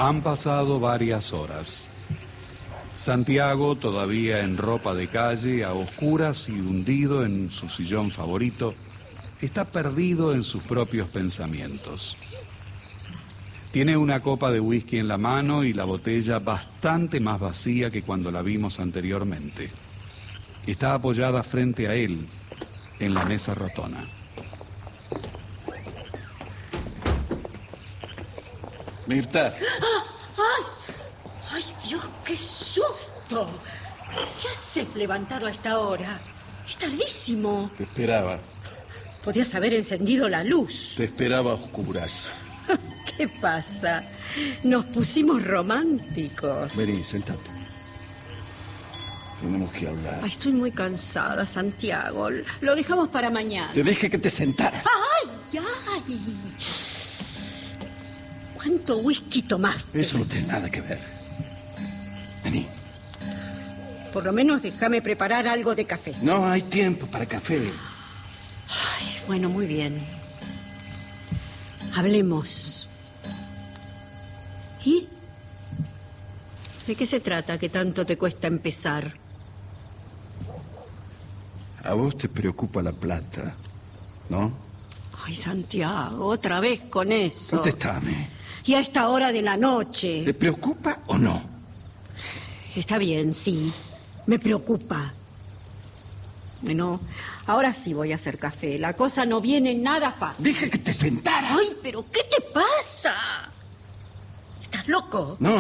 Han pasado varias horas. Santiago, todavía en ropa de calle, a oscuras y hundido en su sillón favorito, está perdido en sus propios pensamientos. Tiene una copa de whisky en la mano y la botella bastante más vacía que cuando la vimos anteriormente. Está apoyada frente a él, en la mesa rotona. Mirta. ¡Ay, Dios, qué susto! ¿Qué haces levantado a esta hora? Es tardísimo. Te esperaba. Podías haber encendido la luz. Te esperaba a oscuras. ¿Qué pasa? Nos pusimos románticos. Vení, sentate. Tenemos que hablar. Ay, estoy muy cansada, Santiago. Lo dejamos para mañana. Te dije que te sentaras. ¡Ay! ¿Cuánto whisky tomaste? Eso no tiene nada que ver. Vení. Por lo menos déjame preparar algo de café. No hay tiempo para café. Ay, bueno, muy bien. Hablemos. ¿Y? ¿De qué se trata que tanto te cuesta empezar? A vos te preocupa la plata, ¿no? Ay, Santiago, otra vez con eso. Contestame. Y a esta hora de la noche. ¿Te preocupa o no? Está bien, sí. Me preocupa. Bueno, ahora sí voy a hacer café. La cosa no viene nada fácil. Dije que te sentaras. Ay, pero ¿qué te pasa? ¿Estás loco? No,